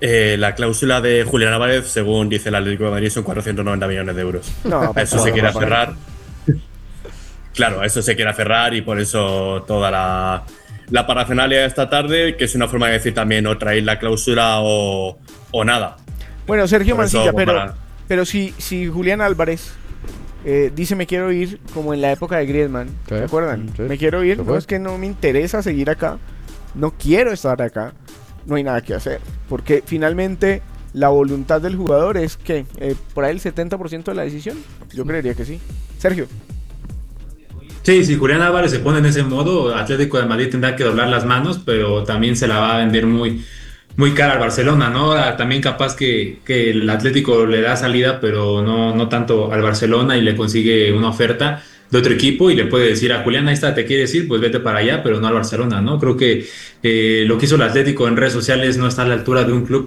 La cláusula de Julián Álvarez, según dice el Atlético de Madrid, son 490 millones de euros. No, A eso se quiere aferrar. Claro, a eso se quiere aferrar y por eso toda la parafernalia de esta tarde, que es una forma de decir también o traer la cláusula o nada. Bueno, Sergio Por eso, Mancilla, para- pero si Julián Álvarez dice me quiero ir como en la época de Griezmann, Sí, ¿se acuerdan? sí. Me quiero ir, Se no fue. es que no me interesa seguir acá, no quiero estar acá, no hay nada que hacer, porque finalmente la voluntad del jugador es que por ahí el 70% de la decisión, yo creería que sí. Sergio. Sí, si Julián Álvarez se pone en ese modo, Atlético de Madrid tendrá que doblar las manos, pero también se la va a vender muy cara al Barcelona, ¿no? También capaz que el Atlético le da salida, pero no tanto al Barcelona y le consigue una oferta de otro equipo y le puede decir a Julián, ahí está, te quieres ir, pues vete para allá, pero no al Barcelona, ¿no? Creo que lo que hizo el Atlético en redes sociales no está a la altura de un club